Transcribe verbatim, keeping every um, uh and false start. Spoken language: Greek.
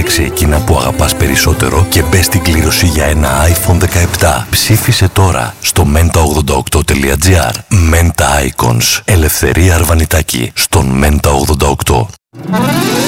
Επέλεξε εκείνα που αγαπάς περισσότερο και μπες στην κλήρωση για ένα άιφον δεκαεπτά. Ψήφισε τώρα στο μέντα ογδόντα οκτώ τελεία τζι άρ. Menta Icons. Ελευθερία Αρβανιτάκη στον Μέντα ογδόντα οκτώ.